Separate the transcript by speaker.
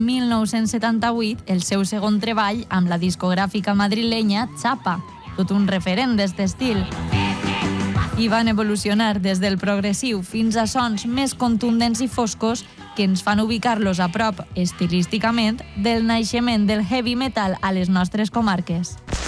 Speaker 1: 1978 el seu segon treball amb la discogràfica madrilenya Chapa, tot un referent d'este estil. I van evolucionar des del progressiu fins a sons més contundents i foscos que ens fan ubicar-los a prop, estilísticament, del naixement del heavy metal a les nostres comarques.